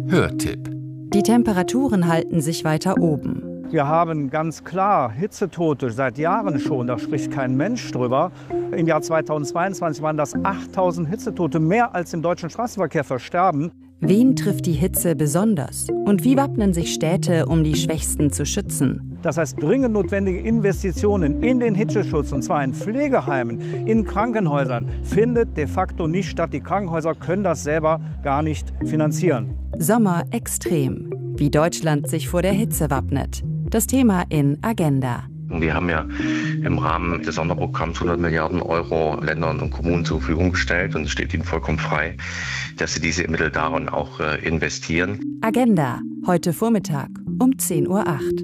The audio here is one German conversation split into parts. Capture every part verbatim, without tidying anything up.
Hörtipp. Die Temperaturen halten sich weiter oben. Wir haben ganz klar Hitzetote seit Jahren schon, da spricht kein Mensch drüber. Im Jahr zweitausendzweiundzwanzig waren das achttausend Hitzetote, mehr als im deutschen Straßenverkehr versterben. Wen trifft die Hitze besonders? Und wie wappnen sich Städte, um die Schwächsten zu schützen? Das heißt, dringend notwendige Investitionen in den Hitzeschutz, und zwar in Pflegeheimen, in Krankenhäusern, findet de facto nicht statt. Die Krankenhäuser können das selber gar nicht finanzieren. Sommer extrem. Wie Deutschland sich vor der Hitze wappnet. Das Thema in Agenda. Wir haben ja im Rahmen des Sonderprogramms hundert Milliarden Euro Ländern und Kommunen zur Verfügung gestellt und es steht ihnen vollkommen frei, dass sie diese Mittel darin auch äh, investieren. Agenda, heute Vormittag um zehn Uhr acht.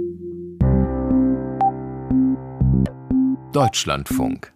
Deutschlandfunk.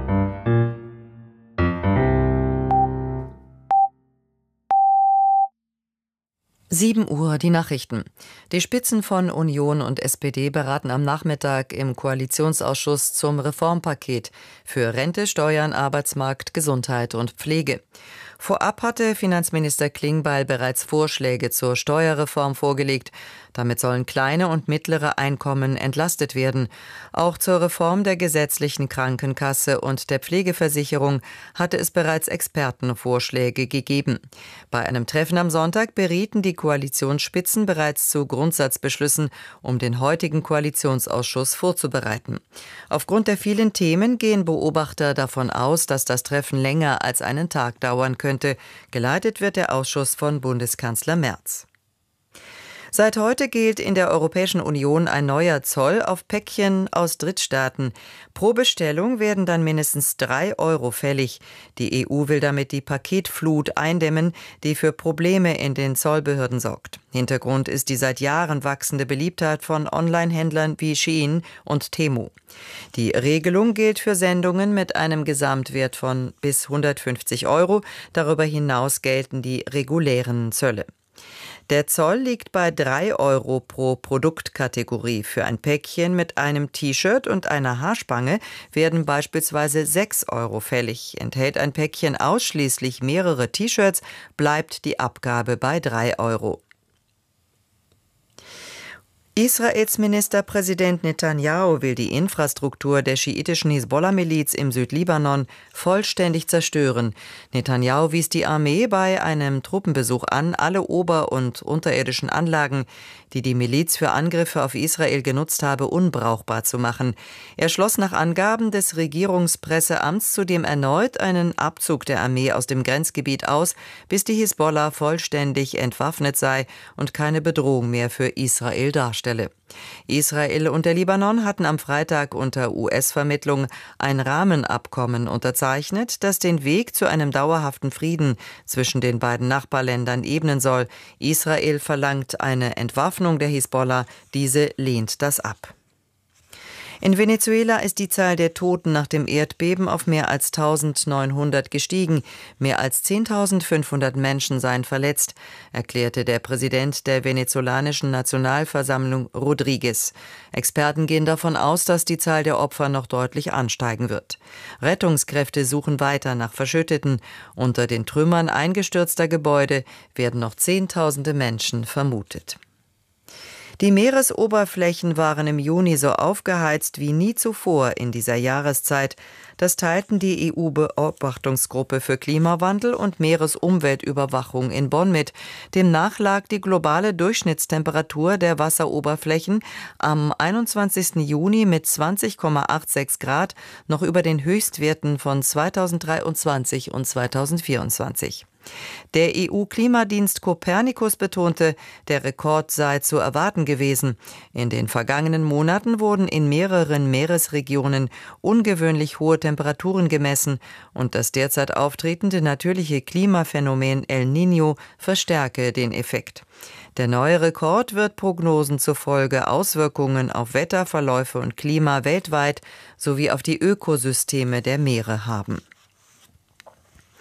sieben Uhr, die Nachrichten. Die Spitzen von Union und S P D beraten am Nachmittag im Koalitionsausschuss zum Reformpaket für Rente, Steuern, Arbeitsmarkt, Gesundheit und Pflege. Vorab hatte Finanzminister Klingbeil bereits Vorschläge zur Steuerreform vorgelegt. Damit sollen kleine und mittlere Einkommen entlastet werden. Auch zur Reform der gesetzlichen Krankenkasse und der Pflegeversicherung hatte es bereits Expertenvorschläge gegeben. Bei einem Treffen am Sonntag berieten die Koalitionsspitzen bereits zu Grundsatzbeschlüssen, um den heutigen Koalitionsausschuss vorzubereiten. Aufgrund der vielen Themen gehen Beobachter davon aus, dass das Treffen länger als einen Tag dauern könnte. Geleitet wird der Ausschuss von Bundeskanzler Merz. Seit heute gilt in der Europäischen Union ein neuer Zoll auf Päckchen aus Drittstaaten. Pro Bestellung werden dann mindestens drei Euro fällig. Die E U will damit die Paketflut eindämmen, die für Probleme in den Zollbehörden sorgt. Hintergrund ist die seit Jahren wachsende Beliebtheit von Online-Händlern wie Shein und Temu. Die Regelung gilt für Sendungen mit einem Gesamtwert von bis hundertfünfzig Euro. Darüber hinaus gelten die regulären Zölle. Der Zoll liegt bei drei Euro pro Produktkategorie. Für ein Päckchen mit einem T-Shirt und einer Haarspange werden beispielsweise sechs Euro fällig. Enthält ein Päckchen ausschließlich mehrere T-Shirts, bleibt die Abgabe bei drei Euro. Israels Ministerpräsident Netanyahu will die Infrastruktur der schiitischen Hisbollah-Miliz im Südlibanon vollständig zerstören. Netanyahu wies die Armee bei einem Truppenbesuch an, alle ober- und unterirdischen Anlagen, die die Miliz für Angriffe auf Israel genutzt habe, unbrauchbar zu machen. Er schloss nach Angaben des Regierungspresseamts zudem erneut einen Abzug der Armee aus dem Grenzgebiet aus, bis die Hisbollah vollständig entwaffnet sei und keine Bedrohung mehr für Israel darstelle. Israel und der Libanon hatten am Freitag unter U S-Vermittlung ein Rahmenabkommen unterzeichnet, das den Weg zu einem dauerhaften Frieden zwischen den beiden Nachbarländern ebnen soll. Israel verlangt eine Entwaffnung der Hisbollah, diese lehnt das ab. In Venezuela ist die Zahl der Toten nach dem Erdbeben auf mehr als eintausendneunhundert gestiegen. Mehr als zehntausendfünfhundert Menschen seien verletzt, erklärte der Präsident der venezolanischen Nationalversammlung Rodriguez. Experten gehen davon aus, dass die Zahl der Opfer noch deutlich ansteigen wird. Rettungskräfte suchen weiter nach Verschütteten. Unter den Trümmern eingestürzter Gebäude werden noch Zehntausende Menschen vermutet. Die Meeresoberflächen waren im Juni so aufgeheizt wie nie zuvor in dieser Jahreszeit. Das teilten die E U-Beobachtungsgruppe für Klimawandel und Meeresumweltüberwachung in Bonn mit. Demnach lag die globale Durchschnittstemperatur der Wasseroberflächen am einundzwanzigsten Juni mit zwanzig Komma sechsundachtzig Grad noch über den Höchstwerten von zweitausenddreiundzwanzig und zweitausendvierundzwanzig. Der E U-Klimadienst Copernicus betonte, der Rekord sei zu erwarten gewesen. In den vergangenen Monaten wurden in mehreren Meeresregionen ungewöhnlich hohe Temperaturen gemessen und das derzeit auftretende natürliche Klimaphänomen El Niño verstärke den Effekt. Der neue Rekord wird Prognosen zufolge Auswirkungen auf Wetterverläufe und Klima weltweit sowie auf die Ökosysteme der Meere haben.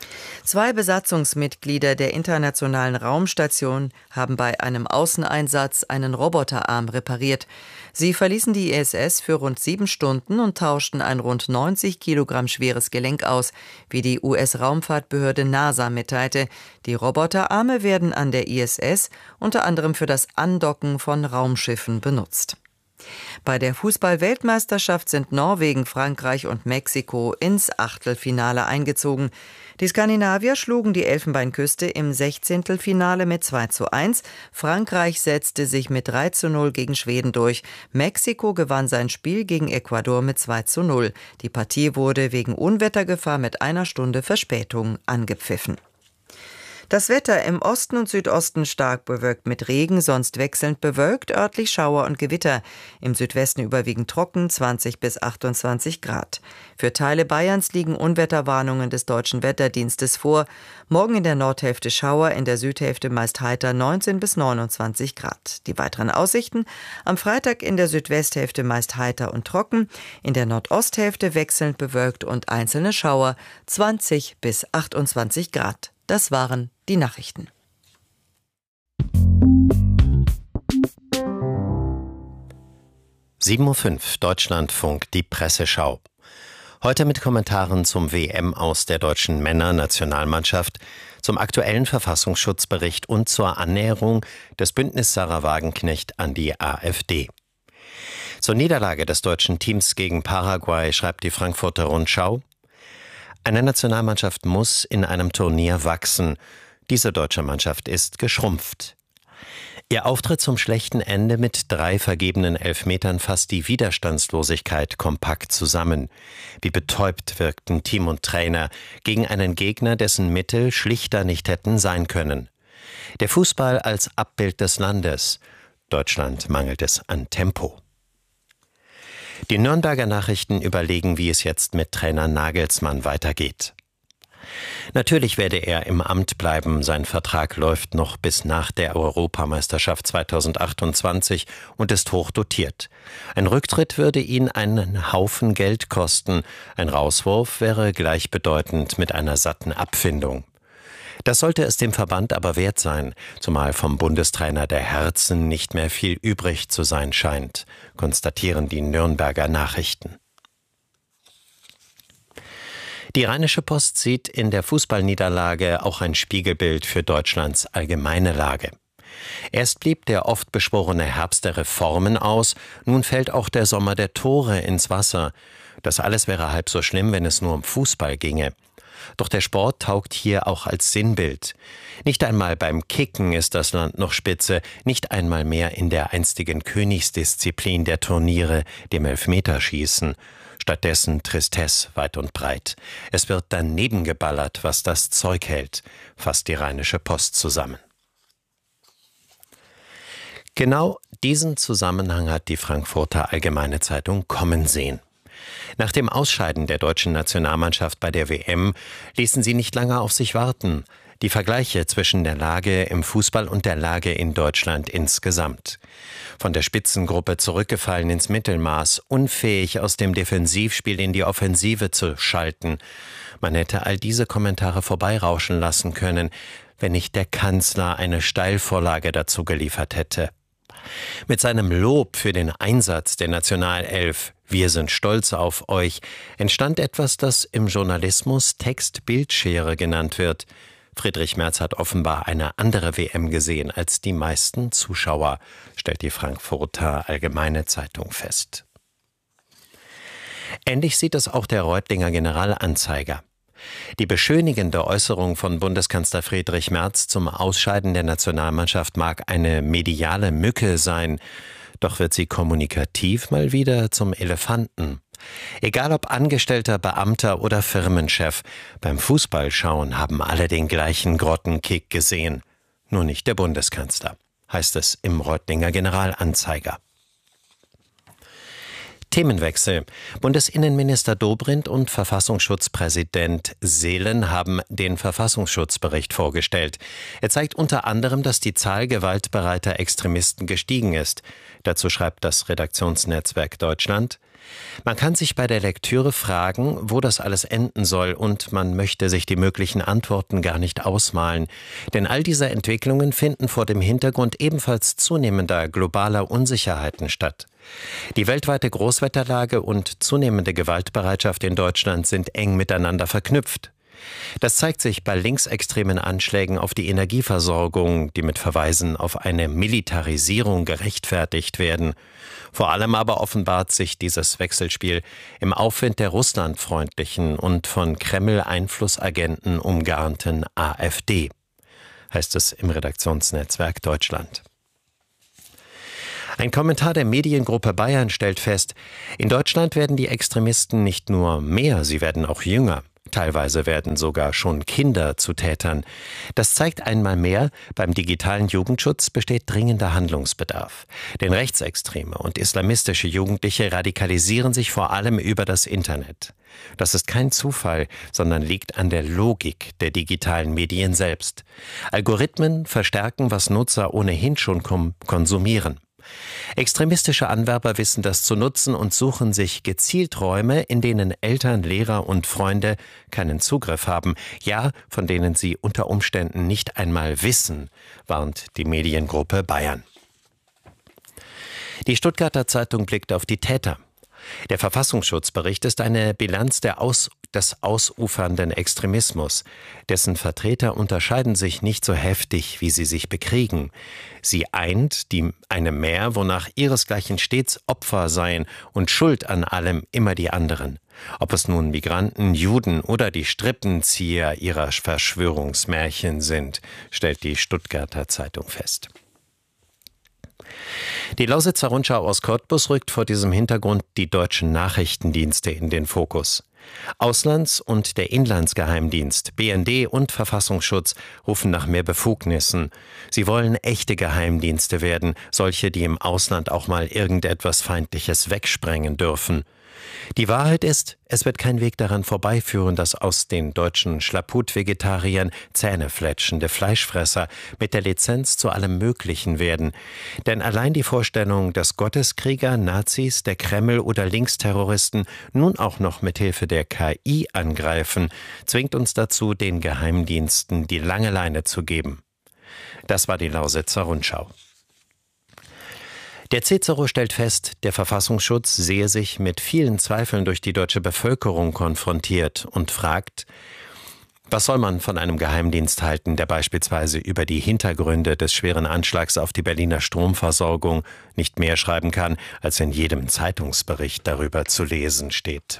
Zwei Besatzungsmitglieder der Internationalen Raumstation haben bei einem Außeneinsatz einen Roboterarm repariert. Sie verließen die I S S für rund sieben Stunden und tauschten ein rund neunzig Kilogramm schweres Gelenk aus, wie die U S-Raumfahrtbehörde NASA mitteilte. Die Roboterarme werden an der I S S unter anderem für das Andocken von Raumschiffen benutzt. Bei der Fußball-Weltmeisterschaft sind Norwegen, Frankreich und Mexiko ins Achtelfinale eingezogen. Die Skandinavier schlugen die Elfenbeinküste im Sechzehntelfinale mit zwei zu eins. Frankreich setzte sich mit drei zu null gegen Schweden durch. Mexiko gewann sein Spiel gegen Ecuador mit zwei zu null. Die Partie wurde wegen Unwettergefahr mit einer Stunde Verspätung angepfiffen. Das Wetter im Osten und Südosten stark bewölkt mit Regen, sonst wechselnd bewölkt, örtlich Schauer und Gewitter. Im Südwesten überwiegend trocken, zwanzig bis achtundzwanzig Grad. Für Teile Bayerns liegen Unwetterwarnungen des Deutschen Wetterdienstes vor. Morgen in der Nordhälfte Schauer, in der Südhälfte meist heiter, neunzehn bis neunundzwanzig Grad. Die weiteren Aussichten: am Freitag in der Südwesthälfte meist heiter und trocken, in der Nordosthälfte wechselnd bewölkt und einzelne Schauer, zwanzig bis achtundzwanzig Grad. Das waren die Nachrichten. sieben Uhr fünf, Deutschlandfunk, die Presseschau. Heute mit Kommentaren zum W M-Aus der deutschen Männernationalmannschaft, zum aktuellen Verfassungsschutzbericht und zur Annäherung des Bündnis Sarah Wagenknecht an die AfD. Zur Niederlage des deutschen Teams gegen Paraguay schreibt die Frankfurter Rundschau: Eine Nationalmannschaft muss in einem Turnier wachsen. Diese deutsche Mannschaft ist geschrumpft. Ihr Auftritt zum schlechten Ende mit drei vergebenen Elfmetern fasst die Widerstandslosigkeit kompakt zusammen. Wie betäubt wirkten Team und Trainer gegen einen Gegner, dessen Mittel schlichter nicht hätten sein können. Der Fußball als Abbild des Landes. Deutschland mangelt es an Tempo. Die Nürnberger Nachrichten überlegen, wie es jetzt mit Trainer Nagelsmann weitergeht. Natürlich werde er im Amt bleiben. Sein Vertrag läuft noch bis nach der Europameisterschaft zweitausendachtundzwanzig und ist hoch dotiert. Ein Rücktritt würde ihn einen Haufen Geld kosten. Ein Rauswurf wäre gleichbedeutend mit einer satten Abfindung. Das sollte es dem Verband aber wert sein, zumal vom Bundestrainer der Herzen nicht mehr viel übrig zu sein scheint, konstatieren die Nürnberger Nachrichten. Die Rheinische Post sieht in der Fußballniederlage auch ein Spiegelbild für Deutschlands allgemeine Lage. Erst blieb der oft beschworene Herbst der Reformen aus, nun fällt auch der Sommer der Tore ins Wasser. Das alles wäre halb so schlimm, wenn es nur um Fußball ginge. Doch der Sport taugt hier auch als Sinnbild. Nicht einmal beim Kicken ist das Land noch Spitze, nicht einmal mehr in der einstigen Königsdisziplin der Turniere, dem Elfmeterschießen. Stattdessen Tristesse weit und breit. Es wird daneben geballert, was das Zeug hält, fasst die Rheinische Post zusammen. Genau diesen Zusammenhang hat die Frankfurter Allgemeine Zeitung kommen sehen. Nach dem Ausscheiden der deutschen Nationalmannschaft bei der W M ließen sie nicht lange auf sich warten. Die Vergleiche zwischen der Lage im Fußball und der Lage in Deutschland insgesamt. Von der Spitzengruppe zurückgefallen ins Mittelmaß, unfähig aus dem Defensivspiel in die Offensive zu schalten. Man hätte all diese Kommentare vorbeirauschen lassen können, wenn nicht der Kanzler eine Steilvorlage dazu geliefert hätte. Mit seinem Lob für den Einsatz der Nationalelf, wir sind stolz auf euch, entstand etwas, das im Journalismus Text-Bildschere genannt wird. Friedrich Merz hat offenbar eine andere W M gesehen als die meisten Zuschauer, stellt die Frankfurter Allgemeine Zeitung fest. Ähnlich sieht es auch der Reutlinger Generalanzeiger. Die beschönigende Äußerung von Bundeskanzler Friedrich Merz zum Ausscheiden der Nationalmannschaft mag eine mediale Mücke sein, doch wird sie kommunikativ mal wieder zum Elefanten. Egal ob Angestellter, Beamter oder Firmenchef, beim Fußballschauen haben alle den gleichen Grottenkick gesehen. Nur nicht der Bundeskanzler, heißt es im Reutlinger Generalanzeiger. Themenwechsel. Bundesinnenminister Dobrindt und Verfassungsschutzpräsident Seelen haben den Verfassungsschutzbericht vorgestellt. Er zeigt unter anderem, dass die Zahl gewaltbereiter Extremisten gestiegen ist. Dazu schreibt das Redaktionsnetzwerk Deutschland: Man kann sich bei der Lektüre fragen, wo das alles enden soll, und man möchte sich die möglichen Antworten gar nicht ausmalen. Denn all diese Entwicklungen finden vor dem Hintergrund ebenfalls zunehmender globaler Unsicherheiten statt. Die weltweite Großwetterlage und zunehmende Gewaltbereitschaft in Deutschland sind eng miteinander verknüpft. Das zeigt sich bei linksextremen Anschlägen auf die Energieversorgung, die mit Verweisen auf eine Militarisierung gerechtfertigt werden. Vor allem aber offenbart sich dieses Wechselspiel im Aufwind der russlandfreundlichen und von Kreml-Einflussagenten umgarnten AfD, heißt es im Redaktionsnetzwerk Deutschland. Ein Kommentar der Mediengruppe Bayern stellt fest, in Deutschland werden die Extremisten nicht nur mehr, sie werden auch jünger. Teilweise werden sogar schon Kinder zu Tätern. Das zeigt einmal mehr, beim digitalen Jugendschutz besteht dringender Handlungsbedarf. Denn rechtsextreme und islamistische Jugendliche radikalisieren sich vor allem über das Internet. Das ist kein Zufall, sondern liegt an der Logik der digitalen Medien selbst. Algorithmen verstärken, was Nutzer ohnehin schon kom- konsumieren. Extremistische Anwerber wissen das zu nutzen und suchen sich gezielt Räume, in denen Eltern, Lehrer und Freunde keinen Zugriff haben, ja, von denen sie unter Umständen nicht einmal wissen, warnt die Mediengruppe Bayern. Die Stuttgarter Zeitung blickt auf die Täter. Der Verfassungsschutzbericht ist eine Bilanz der Aus- des ausufernden Extremismus. Dessen Vertreter unterscheiden sich nicht so heftig, wie sie sich bekriegen. Sie eint die, eine Mehr, wonach ihresgleichen stets Opfer seien und schuld an allem immer die anderen. Ob es nun Migranten, Juden oder die Strippenzieher ihrer Verschwörungsmärchen sind, stellt die Stuttgarter Zeitung fest. Die Lausitzer Rundschau aus Cottbus rückt vor diesem Hintergrund die deutschen Nachrichtendienste in den Fokus. Auslands- und der Inlandsgeheimdienst, B N D und Verfassungsschutz rufen nach mehr Befugnissen. Sie wollen echte Geheimdienste werden, solche, die im Ausland auch mal irgendetwas Feindliches wegsprengen dürfen. Die Wahrheit ist, es wird kein Weg daran vorbeiführen, dass aus den deutschen Schlapphut-Vegetariern zähnefletschende Fleischfresser mit der Lizenz zu allem Möglichen werden. Denn allein die Vorstellung, dass Gotteskrieger, Nazis, der Kreml oder Linksterroristen nun auch noch mit Hilfe der K I angreifen, zwingt uns dazu, den Geheimdiensten die lange Leine zu geben. Das war die Lausitzer Rundschau. Der Cicero stellt fest, der Verfassungsschutz sehe sich mit vielen Zweifeln durch die deutsche Bevölkerung konfrontiert und fragt, was soll man von einem Geheimdienst halten, der beispielsweise über die Hintergründe des schweren Anschlags auf die Berliner Stromversorgung nicht mehr schreiben kann, als in jedem Zeitungsbericht darüber zu lesen steht.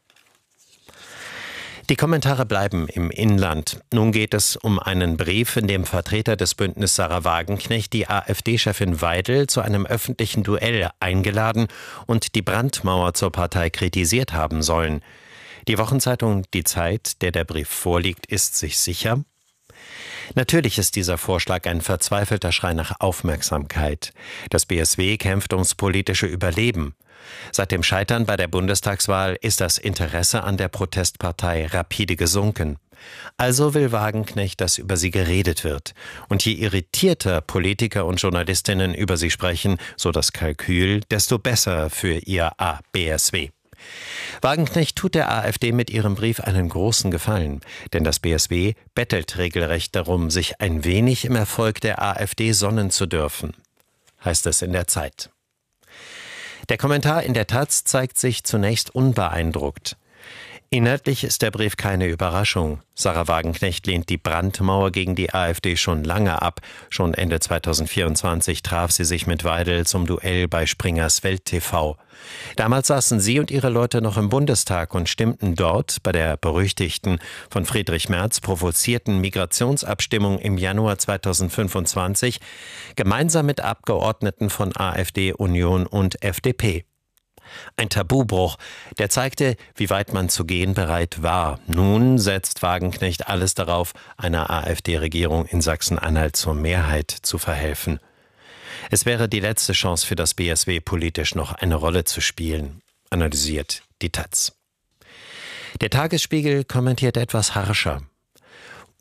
Die Kommentare bleiben im Inland. Nun geht es um einen Brief, in dem Vertreter des Bündnis Sahra Wagenknecht die AfD-Chefin Weidel zu einem öffentlichen Duell eingeladen und die Brandmauer zur Partei kritisiert haben sollen. Die Wochenzeitung Die Zeit, der der Brief vorliegt, ist sich sicher. Natürlich ist dieser Vorschlag ein verzweifelter Schrei nach Aufmerksamkeit. Das B S W kämpft ums politische Überleben. Seit dem Scheitern bei der Bundestagswahl ist das Interesse an der Protestpartei rapide gesunken. Also will Wagenknecht, dass über sie geredet wird. Und je irritierter Politiker und Journalistinnen über sie sprechen, so das Kalkül, desto besser für ihr B S W. Wagenknecht tut der AfD mit ihrem Brief einen großen Gefallen, denn das B S W bettelt regelrecht darum, sich ein wenig im Erfolg der AfD sonnen zu dürfen, heißt es in der Zeit. Der Kommentar in der Taz zeigt sich zunächst unbeeindruckt. Inhaltlich ist der Brief keine Überraschung. Sahra Wagenknecht lehnt die Brandmauer gegen die AfD schon lange ab. Schon Ende zweitausendvierundzwanzig traf sie sich mit Weidel zum Duell bei Springers Welt T V. Damals saßen sie und ihre Leute noch im Bundestag und stimmten dort bei der berüchtigten, von Friedrich Merz provozierten Migrationsabstimmung im Januar zweitausendfünfundzwanzig gemeinsam mit Abgeordneten von AfD, Union und F D P. Ein Tabubruch, der zeigte, wie weit man zu gehen bereit war. Nun setzt Wagenknecht alles darauf, einer AfD-Regierung in Sachsen-Anhalt zur Mehrheit zu verhelfen. Es wäre die letzte Chance für das B S W, politisch noch eine Rolle zu spielen, analysiert die Taz. Der Tagesspiegel kommentiert etwas harscher.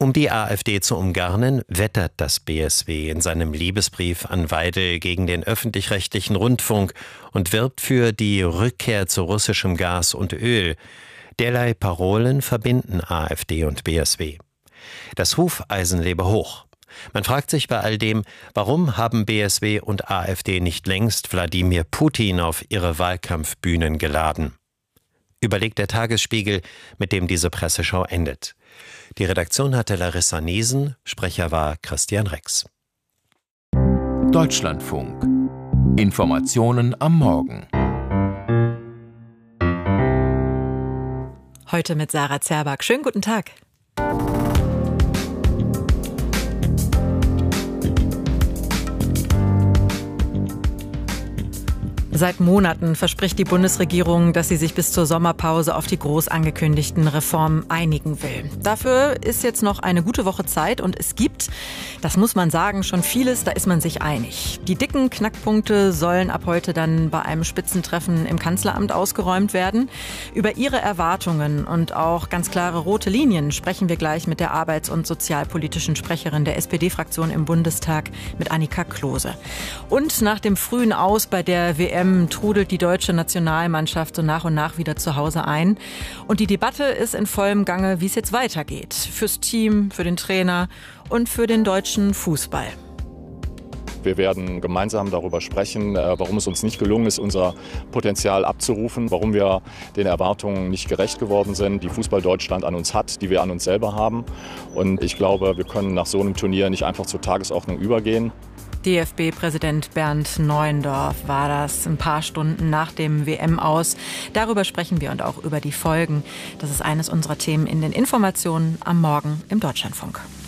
Um die AfD zu umgarnen, wettert das B S W in seinem Liebesbrief an Weidel gegen den öffentlich-rechtlichen Rundfunk und wirbt für die Rückkehr zu russischem Gas und Öl. Derlei Parolen verbinden AfD und B S W. Das Hufeisen lebe hoch. Man fragt sich bei all dem, warum haben B S W und AfD nicht längst Wladimir Putin auf ihre Wahlkampfbühnen geladen? Überlegt der Tagesspiegel, mit dem diese Presseschau endet. Die Redaktion hatte Larissa Niesen, Sprecher war Christian Rex. Deutschlandfunk. Informationen am Morgen. Heute mit Sarah Zerback. Schönen guten Tag. Seit Monaten verspricht die Bundesregierung, dass sie sich bis zur Sommerpause auf die groß angekündigten Reformen einigen will. Dafür ist jetzt noch eine gute Woche Zeit und es gibt, das muss man sagen, schon vieles, da ist man sich einig. Die dicken Knackpunkte sollen ab heute dann bei einem Spitzentreffen im Kanzleramt ausgeräumt werden. Über ihre Erwartungen und auch ganz klare rote Linien sprechen wir gleich mit der arbeits- und sozialpolitischen Sprecherin der S P D-Fraktion im Bundestag, mit Annika Klose. Und nach dem frühen Aus bei der W M trudelt die deutsche Nationalmannschaft so nach und nach wieder zu Hause ein. Und die Debatte ist in vollem Gange, wie es jetzt weitergeht. Fürs Team, für den Trainer und für den deutschen Fußball. Wir werden gemeinsam darüber sprechen, warum es uns nicht gelungen ist, unser Potenzial abzurufen, warum wir den Erwartungen nicht gerecht geworden sind, die Fußball Deutschland an uns hat, die wir an uns selber haben. Und ich glaube, wir können nach so einem Turnier nicht einfach zur Tagesordnung übergehen. D F B-Präsident Bernd Neuendorf war das ein paar Stunden nach dem W M-Aus. Darüber sprechen wir und auch über die Folgen. Das ist eines unserer Themen in den Informationen am Morgen im Deutschlandfunk.